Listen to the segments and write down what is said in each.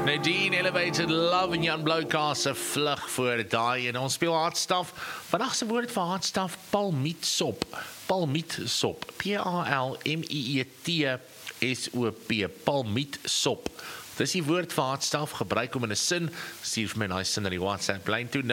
Nadine, Elevated Love en Jan Bloukaas se vlug voor daai en ons speel hardstaf. Vandag se woord vir hardstaf, palmietsop. Palmietsop. P-A-L-M-I-E-T-S-O-P. Palmietsop. Dis die woord vir hardstaf, gebruik om in 'n sin. Stuur vir my daai sin na die WhatsApp lyn toe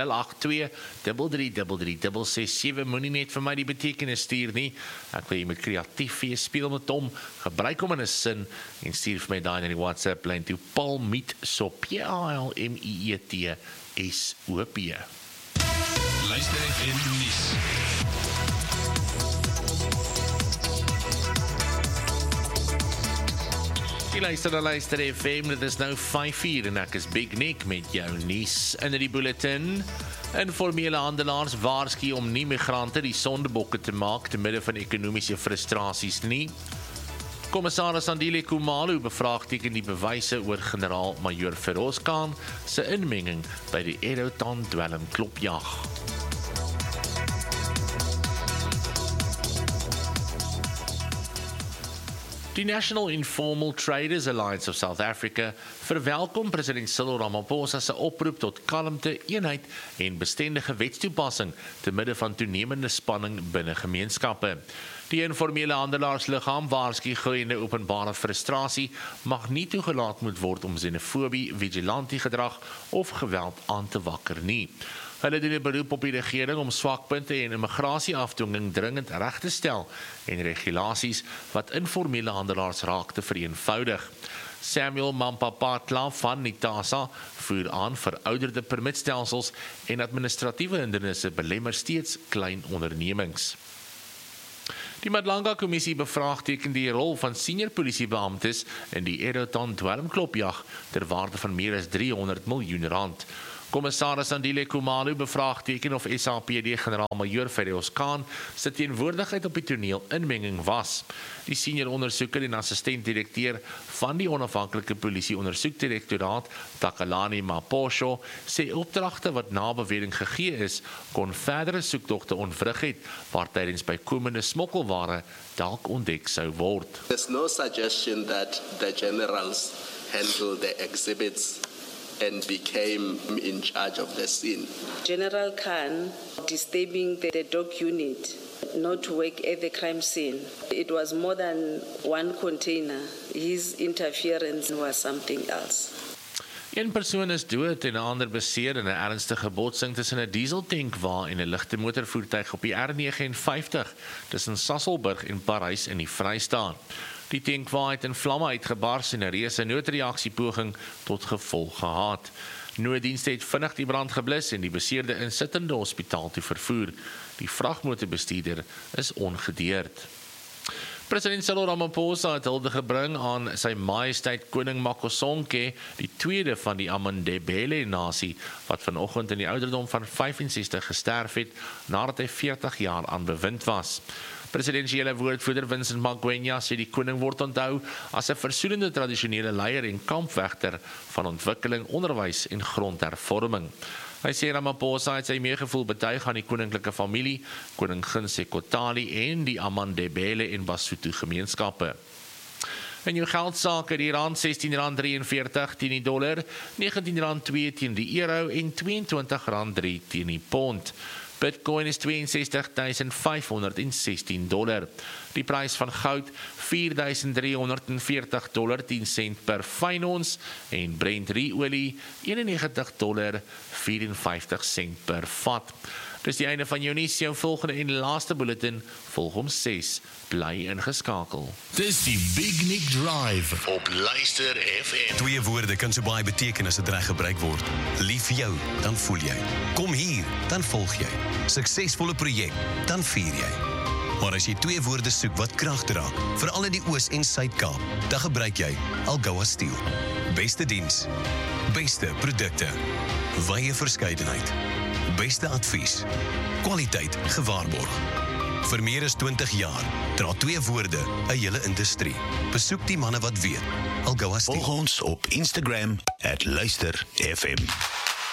082-333-667. Moenie net vir my die betekenis stuur nie. Ek wil jy moet kreatief wees, speel met hom. Gebruik hom in 'n sin en stuur vir my daai na die WhatsApp lyn toe. Palmietsop. P-A-L-M-I-E-T-S-O-P. Luister FM nuus. Jy luister FM, dit is nou 5:00 en ek is Big Nick met jou nuus in die bulletin. Informele handelaars waarsku om nie migrante die sondebokke te maak te midde van ekonomiese frustrasies nie. Kommissaris Andile Khumalo bevraagteken die bewyse oor generaal-majoor Feroz Khan se inmenging by die Eroton dwelmklopjag. Die National Informal Traders Alliance of South Africa verwelkom president Cyril Ramaphosa se oproep tot kalmte, eenheid en bestendige wetstoepassing te midde van toenemende spanning binne gemeenskappe. Die informele handelaaarsliggaam waarsku groeiende openbare frustrasie mag nie toegelaat moet word om xenofobie, vigilante gedrag of geweld aan te wakker nie. Hulle doen 'n beroep op die regering om swakpunte en immigrasieafdwinging dringend reg te stel en regulasies wat informele handelaars raak te vereenvoudig. Samuel Mampapatla van Nitasa voer aan verouderde permitstelsels en administratiewe hindernisse belemmer steeds klein ondernemings. Die Madlanga-kommissie bevraagteken die rol van senior polisiebeamptes in die Eroton dwelmklopjag ter waarde van meer as 300 miljoen rand. Kommissaris Andile Khumalo bevraagteken of SAPD generaal-majoor Feroz Khan se teenwoordigheid op die toneel inmenging was. Die senior ondersoeker en assistent-direkteur van die onafhanklike polisie-ondersoekdirektoraat, Takalani Maposho, sê opdragte wat na bewering gegee is, kon verdere soektogte ontwrig het, waar tydens bykomende smokkelware dalk ontdek sou word. There's no suggestion that the generals handled the exhibits and became in charge of the scene. General Khan disturbing the dog unit not to work at the crime scene. It was more than one container. His interference was something else. Een persoon is dood en 'n ander beseer in 'n ernstige botsing tussen 'n dieseltankwa en 'n ligte motorvoertuig op die R59 tussen Sasolburg en Parys in die Vrystaat. Die tankwa het in vlamme uitgebars en 'n reuse noodreaksiepoging tot gevolg gehad. Nooddienste het vinnig die brand geblus en die beseerde insittende hospitaal toe vervoer. Die vragmotorbestuurder is ongedeerd. President Cyril Ramaphosa het hulde gebring aan sy majesteit koning Makosonke, die tweede van die Amandebele-nasie, wat vanoggend in die ouderdom van 65 gesterf het, nadat hy 40 jaar aan bewind was. Presidensiële woordvoerder Vincent Magwenya sê die koning word onthou as 'n versoenende tradisionele leier en kampvegter van ontwikkeling, onderwys en grondhervorming. Hy sê Ramaphosa het sy meegevoel betuig aan die koninklike familie, koning Sekotali en die Amandebele en Basotho gemeenskappe. In jou geldsaake, die rand R16.43 teen die dollar, R19.2 teen die euro en R22.3 teen die pond. Bitcoin is $62,516. Die prys van goud $4,340 10 sent per fyn ons en Brent olie $91.54 per vat. Dis die einde van jou nuus, jou volgende en laaste bulletin volg om 6. Bly ingeskakel. Dis die Big Nick Drive op Luister FM. Twee woorde kan so baie beteken as dit reg gebruik word. Lief vir jou, dan voel jy. Kom hier, dan volg jy. Suksesvolle projek, dan vier jy. Maar as jy twee woorde soek wat krag dra, veral in die Oos- en Suid-Kaap, dan gebruik jy Algoa Steel. Beste diens, beste produkte, wye verskeidenheid, beste advies, kwaliteit gewaarborg. Vir meer as 20 jaar dra twee woorde 'n hele industrie. Besoek die manne wat weet. Algoa Steel. Volg ons op Instagram @luisterfm.